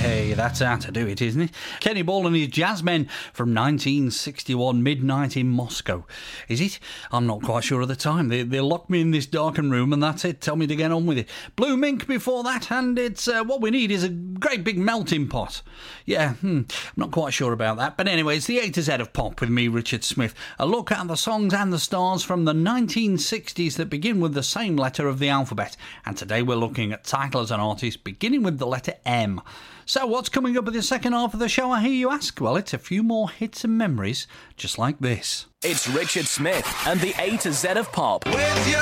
Hey, that's how to do it, isn't it? Kenny Ball and his Jazzmen from 1961, Midnight in Moscow. Is it? I'm not quite sure of the time. They locked me in this darkened room and that's it. Tell me to get on with it. Blue Mink before that, and it's what we need is a great big melting pot. Yeah, I'm not quite sure about that. But anyway, it's the A to Z of pop with me, Richard Smith. A look at the songs and the stars from the 1960s that begin with the same letter of the alphabet. And today we're looking at titles and artists beginning with the letter M. So what's coming up in the second half of the show, I hear you ask? Well, it's a few more hits and memories just like this. It's Richard Smith and the A to Z of pop. With you